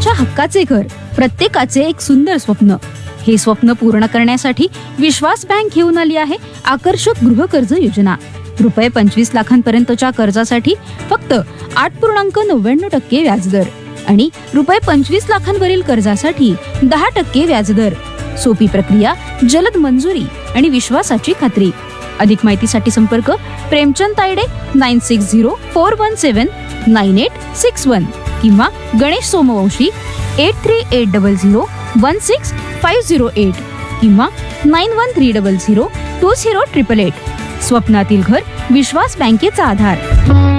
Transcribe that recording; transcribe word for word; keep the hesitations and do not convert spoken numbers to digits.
स्वतःच्या हक्काचे घर, प्रत्येकाचे एक सुंदर स्वप्न. हे स्वप्न पूर्ण करण्यासाठी विश्वास बँक घेऊन आली आहे आकर्षक गृह कर्ज योजना. रुपये पंचवीस लाखांपर्यंतच्या कर्जासाठी फक्त आठ पूर्णांक नव्याण्णव टक्के व्याजदर आणि रुपये पंचवीस लाखांवरील कर्जासाठी दहा टक्के व्याजदर. सोपी प्रक्रिया, जलद मंजुरी आणि विश्वासाची खात्री. अधिक माहितीसाठी संपर्क Premchand Tayde nine six zero four one सेवन नाईन एट सिक्स वन किंवा Ganesh Somvanshi eight three eight double zero one six five zero eight किंवा nine one three double zero to zero triple eight. स्वप्नातील घर, विश्वास बँकेचा आधार.